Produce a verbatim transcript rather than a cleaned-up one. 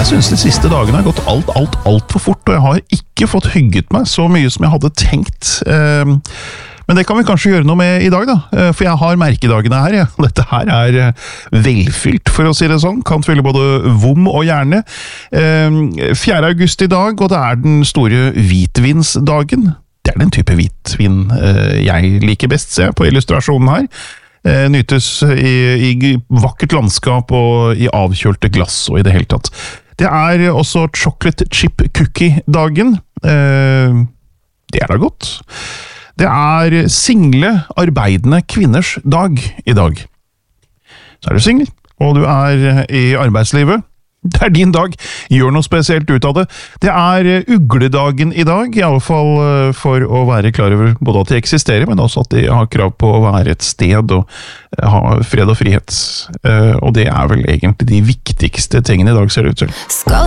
synes de siste dagene har gått alt, alt, alt for fort, og jeg har ikke fått hygget meg så mye som jeg hadde tenkt. Men det kan vi kanskje gjøre noe med i dag da, for jeg har merkedagene her. Ja. Dette her er velfylt, for å si det sånn. Kan fylle både vom og hjerne. fjerde august i dag, og det er den store hvitvinsdagen. Det er den type hvitvin jeg liker best, ser jeg på illustrasjonen her. Nytes i, i vakkert landskap og i avkjølte glass og i det hele tatt. Det er også chocolate chip cookie-dagen. Det er da godt. Det er single arbeidende kvinners dag i dag. Så er du single, og du er i arbeidslivet. Det er din dag. Gjør noe spesielt ut av det. Det er ugledagen i dag, i alle fall for å være klar over både at de eksisterer, men også at de har krav på å være et sted og ha fred og frihet. Og det er vel egentlig de viktigste tingene i dag, ser det ut til.